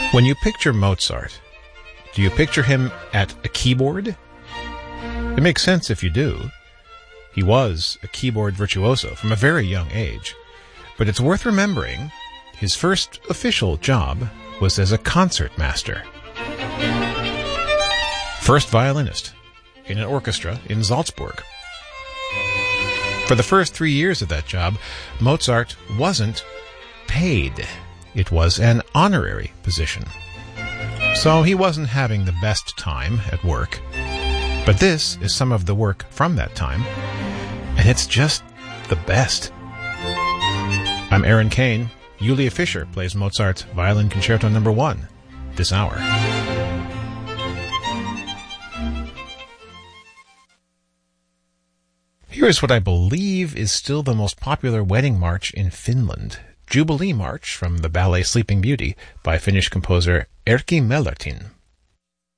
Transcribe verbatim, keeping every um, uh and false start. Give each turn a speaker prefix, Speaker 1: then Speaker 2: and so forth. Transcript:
Speaker 1: When you picture Mozart, do you picture him at a keyboard? It makes sense if you do. He was a keyboard virtuoso from a very young age. But it's worth remembering his first official job was as a concert master. First violinist in an orchestra in Salzburg. For the first three years of that job, Mozart wasn't paid. It was an honorary position. So he wasn't having the best time at work. But this is some of the work from that time, and it's just the best. I'm Aaron Kane. Julia Fischer plays Mozart's Violin Concerto Number One this hour. Here is what I believe is still the most popular wedding march in Finland. Jubilee March from the ballet Sleeping Beauty by Finnish composer Erkki Mellertin.